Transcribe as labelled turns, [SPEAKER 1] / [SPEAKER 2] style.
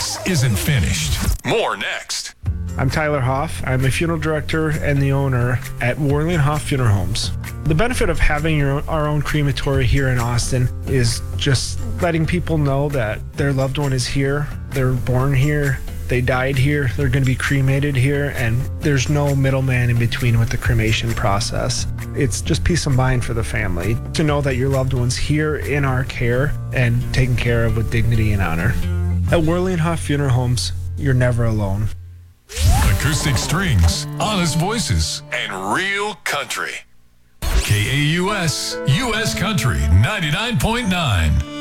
[SPEAKER 1] This isn't finished. More next.
[SPEAKER 2] I'm Tyler Hoff. I'm a funeral director and the owner at Worley & Hoff Funeral Homes. The benefit of having our own crematory here in Austin is just letting people know that their loved one is here, they're born here, they died here, they're going to be cremated here, and there's no middleman in between with the cremation process. It's just peace of mind for the family to know that your loved one's here in our care and taken care of with dignity and honor. At Worley & Hoff Funeral Homes, you're never alone.
[SPEAKER 1] Acoustic strings, honest voices, and real country. KAUS, US Country 99.9.